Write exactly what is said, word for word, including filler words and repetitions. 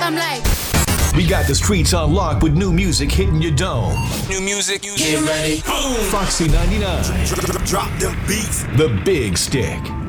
I'm like, We got the streets on lock with new music hitting your dome. New music, get ready. Boom. Foxy ninety-nine. Drop them beats. The Big Stick.